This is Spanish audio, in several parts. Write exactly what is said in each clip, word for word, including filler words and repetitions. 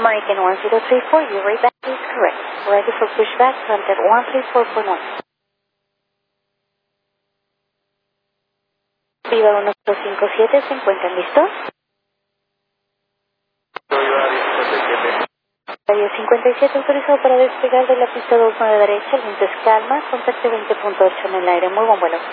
American one zero three four, your readback is correct. Ready for pushback, contact one three four point one. Viva uno cero cinco siete, ¿se encuentran listos? Radio cincuenta y siete autorizado para despegar de la pista dos nueve derecha, el viento es calma, contacto veinte punto ocho en el aire, muy buen vuelo.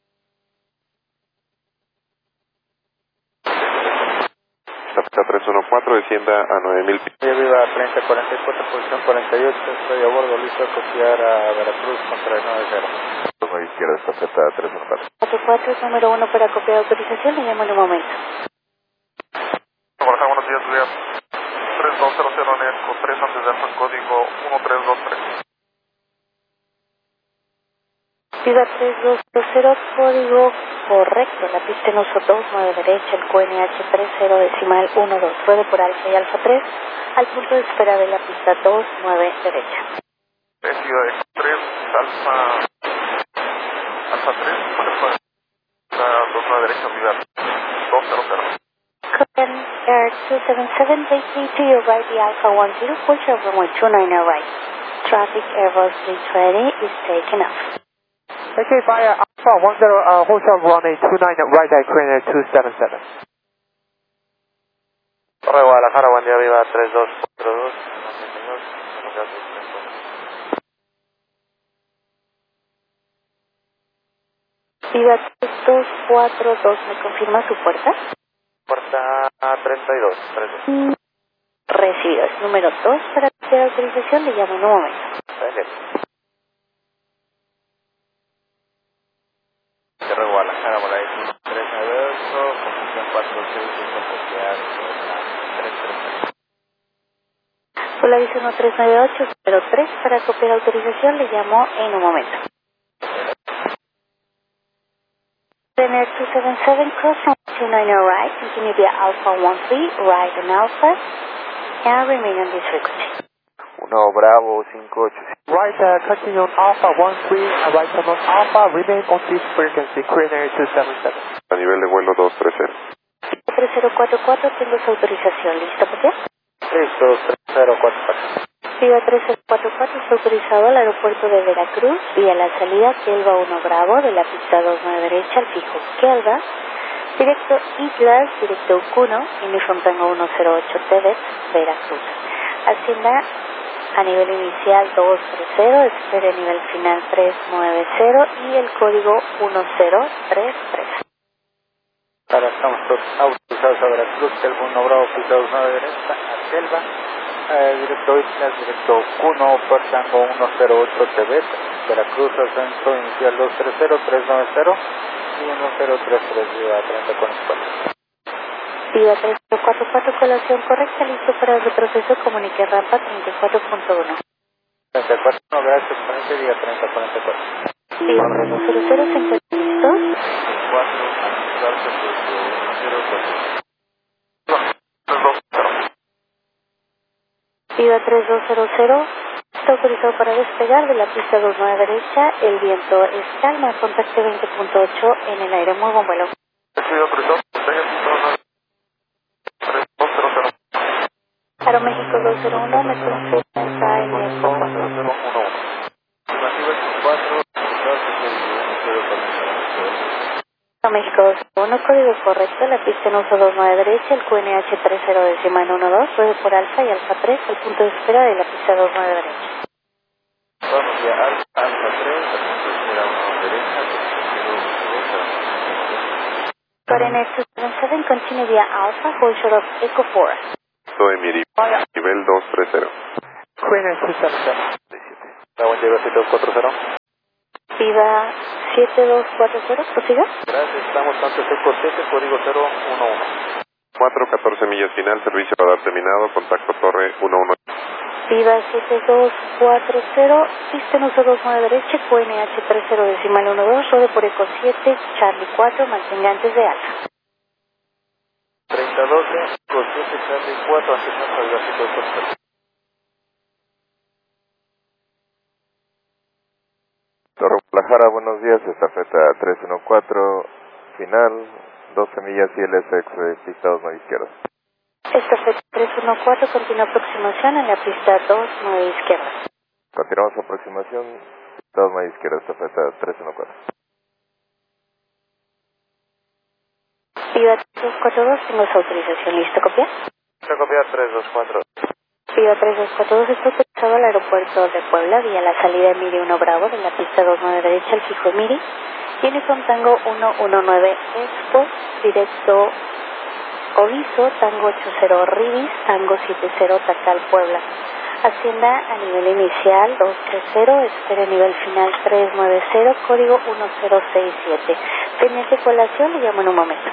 Pista tres uno cuatro, descienda a nueve mil. Viva treinta cuarenta y cuatro, posición cuarenta y ocho, estoy a bordo, listo a copiar a Veracruz contra el nueve cero. Toma izquierda, esta Z tres uno cuatro. cuatro cuatro, número uno para copiar autorización, le llamo en un momento. Borja, buenos días, Julián. tres dos cero cero en Eco tres antes de alfa, código uno tres dos tres. Viva tres dos cero cero, código correcto, la pista en uso dos nueve derecha, el Q N H tres cero decimal uno dos, ruede por alfa y alfa tres, al punto de espera de la pista dos nueve derecha. Ciudad de tres, alfa, alfa tres, alfa, dos nueve derecha, unidad, dos cero cero. Korean Air two seven seven, taking to your right, the Alpha one zero, push over runway two nine zero right. Traffic Airbus three twenty is taking off. Okay, via Alpha one zero, uh, Hotel runway two nine right at Korean Air two seven seven. Torre Guadalajara, buen día, viva tres dos cuatro dos. Viva tres dos cuatro dos, ¿me confirma su puerta? Puerta treinta y dos, treinta y dos. Recibido, es número dos para hacer autorización, le llamo en un momento. Torre Guadalajara, por ahí tres nueve ocho, posición cuatro seis, listo a copiar tres tres tres. Polaris uno tres nueve ocho, número tres para copiar autorización, le llamo en un momento. Air two seven seven, cross two nine zero right, continue via Alpha one three, right on Alpha, and remain on this frequency. uno Bravo cinco ocho. Right, uh, continue on Alpha one three, uh, right on Alpha, remain on this frequency, Korean Air two seven seven. A nivel de vuelo dos tres cero. tres cero cuatro cuatro, tengo su autorización, ¿listo por qué? Listo, tres cero cuatro cuatro. Viva tres cero cuatro cuatro, está autorizado al aeropuerto de Veracruz, vía la salida Kelva uno Bravo de la pista dos nueve derecha, al fijo Kelva, directo Islas, directo Cuno, Uniform Tango uno cero ocho Tebet, Veracruz. Hacienda a nivel inicial dos tres cero, espere nivel final tres nueve cero y el código uno cero tres tres. Ahora estamos todos autorizados a Veracruz, Kelva uno Bravo, pista dos nueve derecha, a Kelva. Eh, directo Islas, directo Cuno, Tango uno cero ocho Tebet, Veracruz, ascenso inicial dos tres cero, tres nueve cero y uno cero tres tres, viva treinta cuarenta y cuatro. Viva tres cero cuatro cuatro, colación correcta, listo para el retroceso, comunique rampa treinta y cuatro punto uno. treinta y cuatro, no, gracias, ponente, día treinta cuarenta y cuatro. Viva tres dos cero cero, ¿se encuentran listos? cuatro, activarse, uno cero cuatro. Viva tres dos cero cero, está autorizado para despegar de la pista dos nueve derecha, el viento es calma, contacto veinte punto ocho en el aire, muy buen vuelo. Estoy autorizado, Aeroméxico dos cero uno, me confirma está en el Aeroméxico dos cero uno, código correcto, la pista en uso dos nueve derecha, el Q N H tres cero decimal uno dos, ruede por alfa y alfa tres, el punto de espera de la pista dos nueve derecha. Vamos ya, alfa, alfa tres, espera uno derecha, Korean two seven seven, continue via Alpha, hold short of Echo four. Soy Miri, nivel dos tres cero. Korean Air two seven seven. Buen día, siete dos cuatro cero. Viva siete dos cuatro cero, ¿prosiga? Gracias, estamos antes Eco siete, código cero uno uno. cuatro catorce millas final, servicio radar terminado, contacto torre uno uno. Viva siete dos cuatro cero, pista en uso dos nueve derecha, Q N H tres cero decimal uno dos, ruede por Eco siete, Charlie cuatro, mantenga antes de alfa. treinta doce, Eco siete, Charlie cuatro, antes de alfa, viva siete dos cuatro cero. Torre Guadalajara, buenos días, estafeta tres uno cuatro, final, doce millas y L S X, pista dos nueve izquierda. Estafeta tres uno cuatro, continúa aproximación en la pista dos nueve izquierda. Continuamos aproximación, dos nueve izquierda, estafeta tres uno cuatro. Viva tres dos cuatro dos, tengo su autorización, ¿listo? ¿Copiar? Se copia tres dos cuatro. Viva tres dos cuatro dos, está autorizado al aeropuerto de Puebla vía la salida de Miri uno Bravo de la pista dos nueve derecha al fijo Miri. Tiene con Tango uno uno nueve Expo, directo Oviso, Tango ocho cero Ribis, Tango siete cero Tacal Puebla. Ascienda a nivel inicial dos tres cero, espere nivel final tres nueve cero, código uno cero seis siete. Pendiente colación, le llamo en un momento.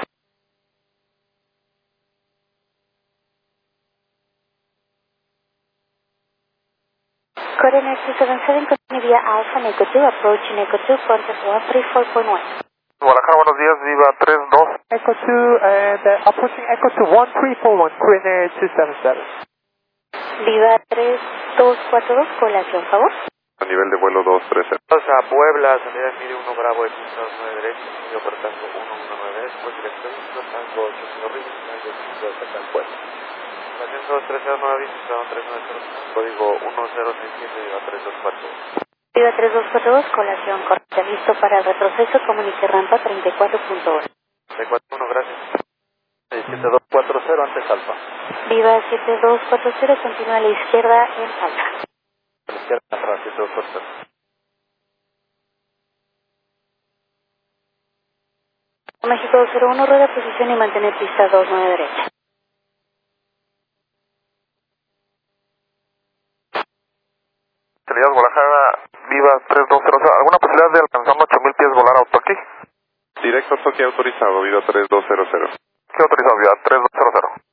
Coordinate two seven seven, continue via Alpha Echo two, approaching Echo two, contact one three four point one. Guadalajara, buenos días, Viva tres dos. Echo two and uh, approaching Echo two one three four one, Coordinate two seven seven. Viva tres dos cuatro dos, colación, favor. A nivel de vuelo dos tres cero. A Puebla, salida Miri uno Bravo de pista dos nueve derecha, seguido por Tango uno uno nueve después directo Oviso, Tango ocho cero Ribis, Tango siete cero Tacal Puebla. Estación dos tres cero nueve, Visitador tres nueve cero, código uno cero seis siete, Viva tres dos cuatro dos. Viva tres dos cuatro dos, colación correcta, listo para el retroceso, comunique rampa treinta y cuatro punto uno. treinta y cuatro punto uno, gracias. siete dos cuatro cero, antes Alfa. Viva siete dos cuatro cero, continúa a la izquierda en Alfa. A la izquierda, atrás, siete dos cuatro cero. México dos cero uno, rueda posición y mantener pista dos nueve derecha. Salida Guadalajara, Viva tres dos cero cero. ¿Alguna posibilidad de alcanzar ocho mil pies volar a Toki? Directo Toki autorizado, Viva tres dos cero cero. ¿Qué autorizado, Viva tres dos cero cero?